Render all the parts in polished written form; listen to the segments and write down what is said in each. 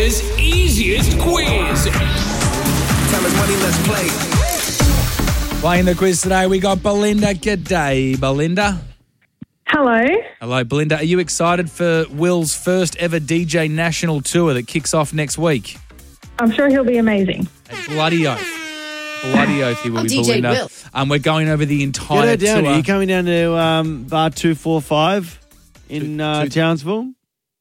Australia's easiest quiz. Time is money, let's play. Playing the quiz today, we got Belinda. G'day, Belinda. Hello. Hello, Belinda. Are you excited for Will's first ever DJ national tour that kicks off next week? I'm sure he'll be amazing. A bloody oath. Bloody oath he will I'm be, DJ Belinda. Will. We're going over the entire Get her down. tour. Are you coming down to bar 245 in Townsville?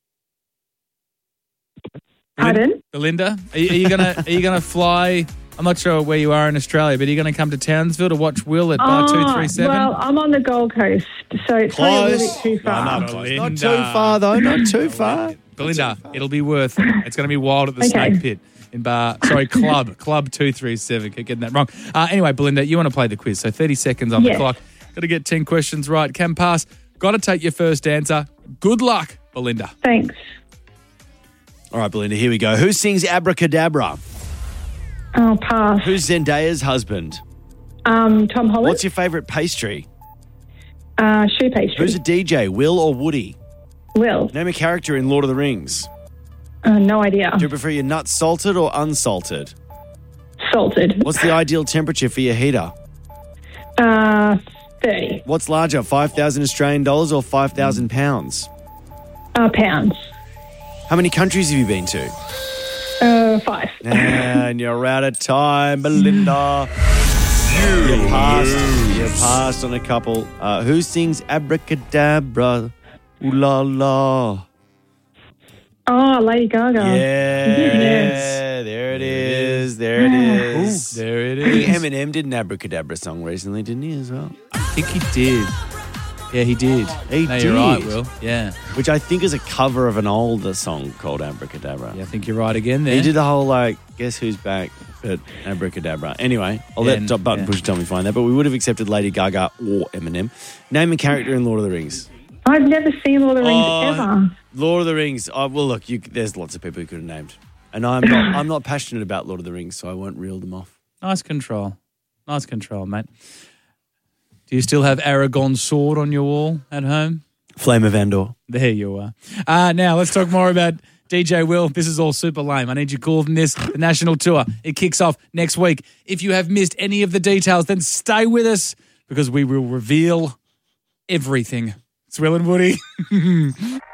Pardon? Belinda, are you gonna fly? I'm not sure where you are in Australia, but are you going to come to Townsville to watch Will at bar 237? Well, I'm on the Gold Coast, so it's probably a little bit too far. No, not close. Not too far, though. Not too far. Belinda, it'll be worth it. It's going to be wild at the Snake Pit in Club 237. Keep getting that wrong. Anyway, Belinda, you want to play the quiz, so 30 seconds on the clock. Got to get 10 questions right. Can pass. Got to take your first answer. Good luck, Belinda. Thanks. All right, Belinda, here we go. Who sings Abracadabra? I'll pass. Who's Zendaya's husband? Tom Holland. What's your favourite pastry? Shoe pastry. Who's a DJ, Will or Woody? Will. Name a character in Lord of the Rings. No idea. Do you prefer your nuts salted or unsalted? Salted. What's the ideal temperature for your heater? 30 What's larger, 5,000 Australian dollars or 5,000 pounds? pounds. How many countries have you been to? 5. And you're out of time, Belinda. You passed on a couple. Who sings Abracadabra? Ooh la la. Oh, Lady Gaga. Yeah, there it is. There it is. There it I think is. Eminem did an Abracadabra song recently, didn't he, as well? I think he did. Yeah, he did. He no, did. You're right, Will. Yeah. Which I think is a cover of an older song called Abracadabra. Yeah, I think you're right again there. He did the whole, guess who's back at Abracadabra. Anyway, I'll let Button Push tell me find that, but we would have accepted Lady Gaga or Eminem. Name a character in Lord of the Rings. I've never seen Lord of the Rings ever. Lord of the Rings. Well, look, there's lots of people who could have named. And I'm not passionate about Lord of the Rings, so I won't reel them off. Nice control. Nice control, mate. Do you still have Aragorn's sword on your wall at home? Flame of Andor. There you are. Now, let's talk more about DJ Will. This is all super lame. I need you cool from this. The national tour. It kicks off next week. If you have missed any of the details, then stay with us because we will reveal everything. It's Will and Woody.